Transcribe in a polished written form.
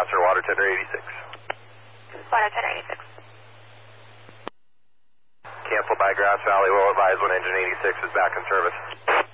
answer, water tender 86. Water tender 86. Cancel by Grass Valley, will advise when engine 86 is back in service.